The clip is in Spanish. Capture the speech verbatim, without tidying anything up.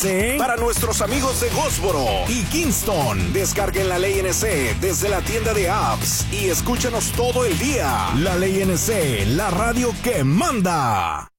¿Sí? Para nuestros amigos de Goldsboro y Kingston, descarguen la Ley N C desde la tienda de apps y escúchanos todo el día. La Ley N C, la radio que manda.